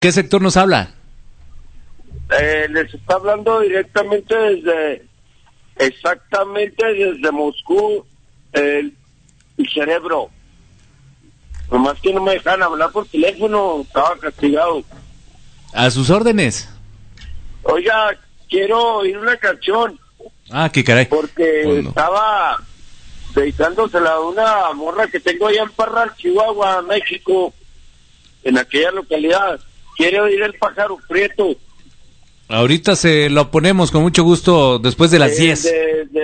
¿Qué sector nos habla? Les está hablando directamente desde Moscú, el cerebro. Nomás que no me dejan hablar por teléfono, estaba castigado. A sus órdenes. Oiga, quiero oír una canción. Ah, qué caray. Porque estaba dedicándosela a una morra que tengo allá en Parral, Chihuahua, México, en aquella localidad. Quiere oír el pájaro prieto. Ahorita se lo ponemos con mucho gusto después de las 10. De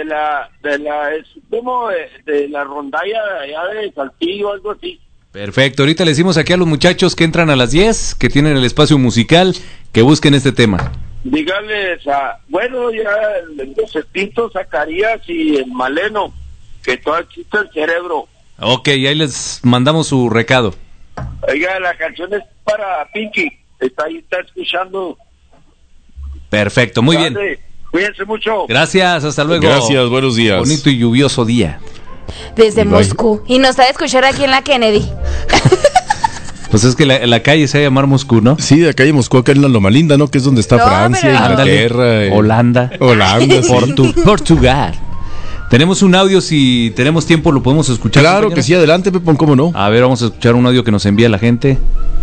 la rondalla de allá de Saltillo, algo así. Perfecto, ahorita le decimos aquí a los muchachos que entran a las 10, que tienen el espacio musical, que busquen este tema. Díganles ya los Pinto, Zacarías y el Maleno, que todo existe el cerebro. Ok, ahí les mandamos su recado. Oiga, la canción es para Pinky, está escuchando. Perfecto, muy bien. Cuídense mucho. Gracias, hasta luego. Gracias, buenos días. Bonito y lluvioso día. Desde Moscú. Y nos sabe escuchar aquí en la Kennedy. Pues es que la calle se va a llamar Moscú, ¿no? Sí, de la calle Moscú, acá en la Loma Linda, ¿no? Que es donde está Francia, Inglaterra, Holanda, sí. Portugal. Tenemos un audio, si tenemos tiempo lo podemos escuchar. Claro, compañero. que sí, adelante, Pepón, ¿cómo no? A ver, vamos a escuchar un audio que nos envía la gente.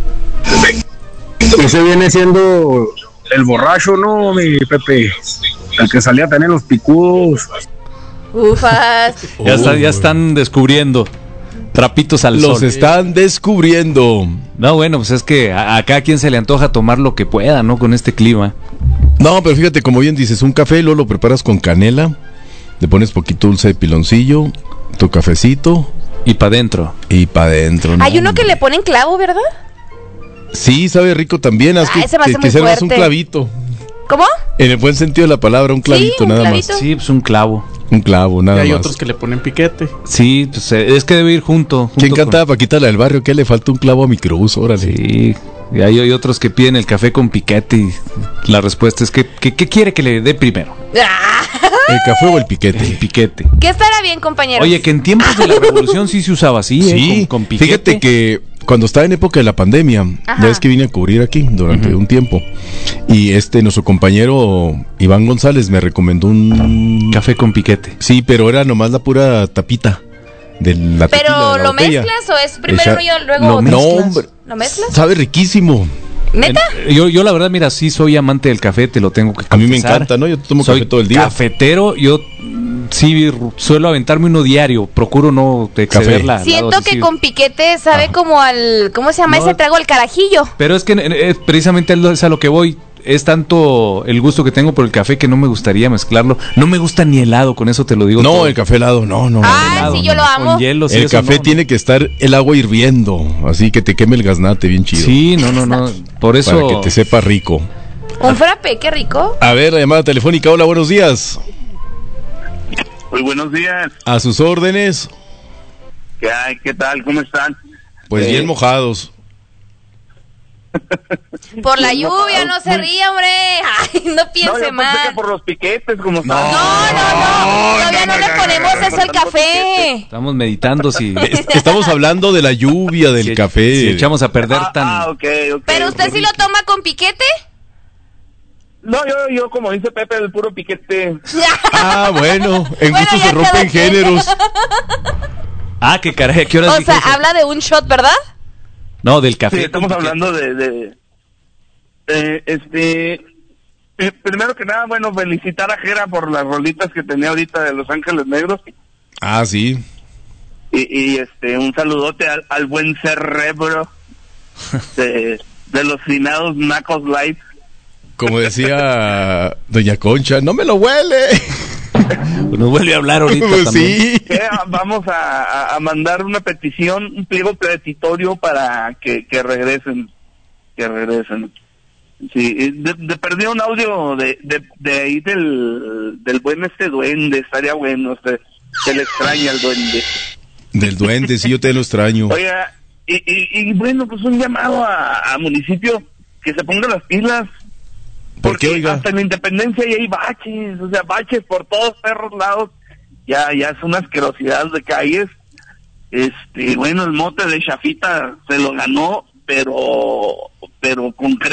Ese viene siendo el borracho, ¿no, mi Pepe? El que salía a tener los picudos. Ufas. Ya están descubriendo trapitos al sol. Los están descubriendo. No, bueno, pues es que a cada quien se le antoja tomar lo que pueda, ¿no? Con este clima. No, pero fíjate, como bien dices, un café luego lo preparas con canela, le pones poquito dulce de piloncillo, tu cafecito. Y para adentro. ¿No? Hay uno que le ponen clavo, ¿verdad? Sí, sabe rico también. Ese me hace muy serás fuerte. un clavito. ¿Cómo? En el buen sentido de la palabra, un clavito, un nada clavito. más. Sí, pues un clavo. Un clavo, nada más. Y hay otros que le ponen piquete. Sí, pues es que debe ir junto. ¿Quién cantaba Paquita la del barrio? ¿Qué le falta un clavo a mi cruz? Órale. Sí, y hay otros que piden el café con piquete y la respuesta es que ¿qué quiere que le dé primero? ¿El café o el piquete? El piquete. ¿Qué estará bien, compañeros? Oye, que en tiempos de la revolución sí se usaba así, sí, con piquete. Fíjate que cuando estaba en época de la pandemia, ya ves que vine a cubrir aquí durante un tiempo, y nuestro compañero Iván González me recomendó un café con piquete. Sí, pero era nomás la pura tapita de la ¿Pero tequila, de la lo botella. mezclas o es primero uno y luego lo otro? No, hombre. ¿Lo mezclas? Sabe riquísimo. ¿Neta? Yo la verdad, mira, sí soy amante del café, te lo tengo que confesar. A mí me encanta, ¿no? Yo tomo soy café todo el día. Cafetero, yo sí suelo aventarme uno diario, procuro no exceder la Siento dosis, que sí. con piquete sabe como al... ¿Cómo se llama ese trago? Al carajillo. Pero es que precisamente es a lo que voy. Es tanto el gusto que tengo por el café que no me gustaría mezclarlo. No me gusta ni helado, con eso te lo digo. No, todo. el café helado, no. Sí, yo lo amo. Con hielo, sí, El eso café no, tiene que estar el agua hirviendo, así que te queme el gaznate bien chido. Sí, no. Por eso. Para que te sepa rico. Un frappé, qué rico. A ver, la llamada telefónica. Hola, buenos días. Muy buenos días. A sus órdenes. ¿Qué hay? ¿Qué tal? ¿Cómo están? Pues bien mojados. Por la lluvia, no se ríe, hombre. Ay, no piense mal. Que por los piquetes, como están. No. Todavía no le ponemos eso al café. Estamos meditando si Estamos hablando de la lluvia, del café. Si echamos a perder Okay. ¿Pero usted sí lo toma con piquete? No, yo como dice Pepe, el puro piquete. Ah, bueno. En Bueno, gusto ya se rompen cada quien. géneros. Ah, qué caray, ¿a qué horas O dijo sea, eso? habla de un shot, ¿verdad? No, del café. Sí, estamos hablando primero que nada, bueno, felicitar a Jera por las rolitas que tenía ahorita de Los Ángeles Negros. Ah, sí. Y un saludote al buen cerebro de los finados Nacos Live. Como decía Doña Concha, no me lo huele. Nos vuelve a hablar ahorita Pues también. sí. Vamos a mandar una petición, un pliego petitorio para que regresen. Sí, de perdido un audio de ahí del buen duende, estaría bueno, se le extraña al duende. Del duende, sí, yo te lo extraño. Oiga, y bueno, pues un llamado a municipio que se ponga las pilas. ¿Por qué, oiga? Hasta en la Independencia ya hay baches, o sea, baches por todos perros lados, ya es una asquerosidad de calles. Bueno, el mote de Chafita se lo ganó, pero con